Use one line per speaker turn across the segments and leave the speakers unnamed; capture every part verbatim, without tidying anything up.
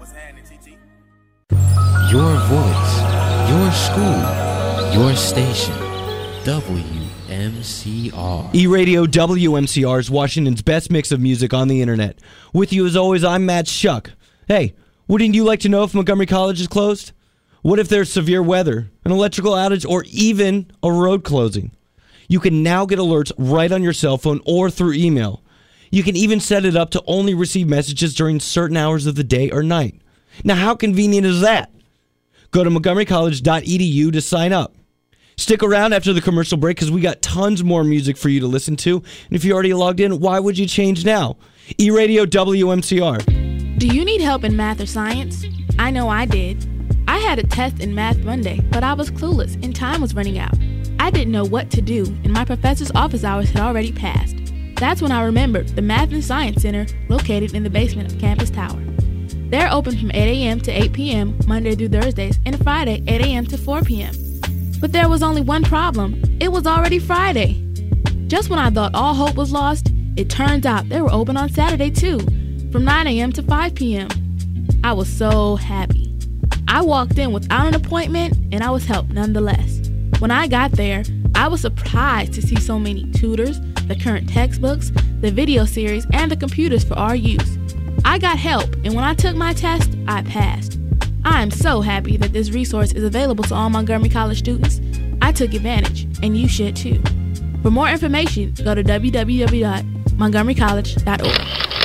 Your voice, your school, your station. W M C R.
E-Radio W M C R is Washington's best mix of music on the internet. With you as always, I'm Matt Shuck. Hey, wouldn't you like to know if Montgomery College is closed? What if there's severe weather, an electrical outage, or even a road closing? You can now get alerts right on your cell phone or through email. You can even set it up to only receive messages during certain hours of the day or night. Now, how convenient is that? Go to montgomery college dot e d u to sign up. Stick around after the commercial break because we got tons more music for you to listen to. And if you already logged in, why would you change now? E-Radio W M C R.
Do you need help in math or science? I know I did. I had a test in Math Monday, but I was clueless and time was running out. I didn't know what to do, and my professor's office hours had already passed. That's when I remembered the Math and Science Center located in the basement of Campus Tower. They're open from eight a.m. to eight p.m. Monday through Thursdays, and Friday eight a.m. to four p.m. But there was only one problem. It was already Friday. Just when I thought all hope was lost, it turns out they were open on Saturday too, from nine a.m. to five p.m. I was so happy. I walked in without an appointment, and I was helped nonetheless. When I got there, I was surprised to see so many tutors, the current textbooks, the video series, and the computers for our use. I got help, and when I took my test, I passed. I am so happy that this resource is available to all Montgomery College students. I took advantage, and you should too. For more information, go to w w w dot montgomery college dot org.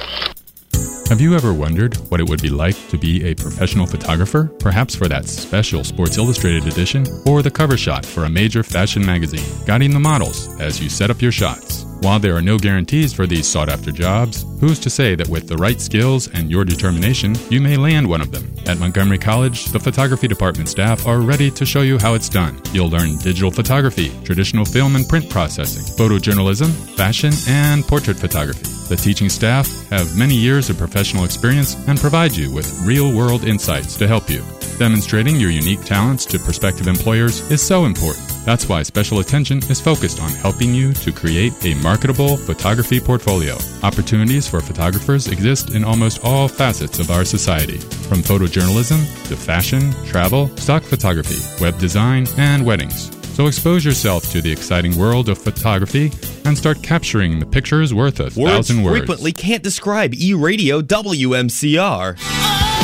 Have you ever wondered what it would be like to be a professional photographer? Perhaps for that special Sports Illustrated edition or the cover shot for a major fashion magazine, guiding the models as you set up your shots. While there are no guarantees for these sought-after jobs, who's to say that with the right skills and your determination, you may land one of them? At Montgomery College, the photography department staff are ready to show you how it's done. You'll learn digital photography, traditional film and print processing, photojournalism, fashion, and portrait photography. The teaching staff have many years of professional experience and provide you with real-world insights to help you. Demonstrating your unique talents to prospective employers is so important. That's why special attention is focused on helping you to create a marketable photography portfolio. Opportunities for photographers exist in almost all facets of our society, from photojournalism to fashion, travel, stock photography, web design, and weddings. So expose yourself to the exciting world of photography and start capturing the pictures worth a
words
thousand words.
Frequently can't describe E-Radio W M C R.